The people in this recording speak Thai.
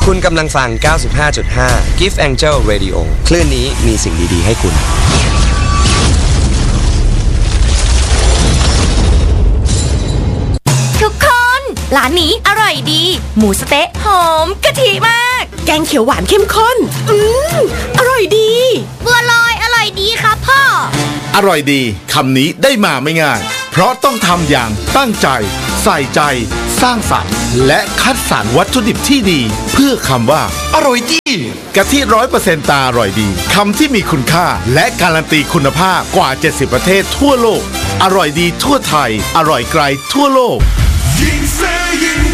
คุณกำลังฟัง 95.5 Gift Angel Radio คลื่นนี้มีสิ่งดีๆให้คุณทุกคนร้านนี้อร่อยดีหมูสะเต๊ะหอมกะทิมากแกงเขียวหวานเข้มข้นอร่อยดีบัวลอยอร่อยดีครับพ่ออร่อยดีคำนี้ได้มาไม่ง่ายเพราะต้องทำอย่างตั้งใจใส่ใจสร้างสรรค์และคัดสรรวัตถุดิบที่ดีเพื่อคำว่าอร่อยดีกะทิ 100% ตาอร่อยดีคำที่มีคุณค่าและการันตีคุณภาพกว่า70ประเทศทั่วโลกอร่อยดีทั่วไทยอร่อยไกลทั่วโลกยิ่งเซยิ่ง